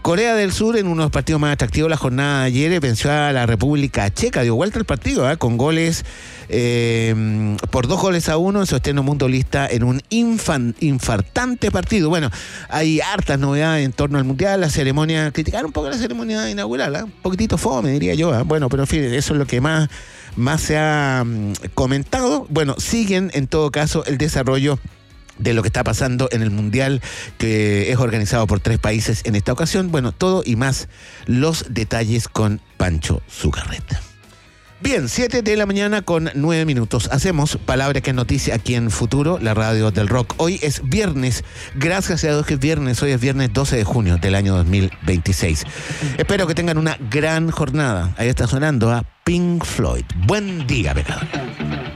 Corea del Sur, en uno de los partidos más atractivos de la jornada de ayer, venció a la República Checa, dio vuelta el partido, con goles por 2-1 en su estreno mundialista en un infartante partido. Bueno, hay hartas novedades en torno al Mundial, la ceremonia, criticar un poco la ceremonia inaugural, un poquitito fome, diría yo, bueno, pero en fin, eso es lo que más se ha comentado. Bueno, siguen en todo caso el desarrollo de lo que está pasando en el Mundial, que es organizado por 3 países en esta ocasión. Bueno, todo y más, los detalles con Pancho Zucarreta. Bien, 7 de la mañana con 9 minutos. Hacemos Palabra que es Noticia aquí en Futuro, la radio del rock. Hoy es viernes, gracias a Dios que es viernes. Hoy es viernes 12 de junio del año 2026. Espero que tengan una gran jornada. Ahí está sonando a Pink Floyd. Buen día, pecador.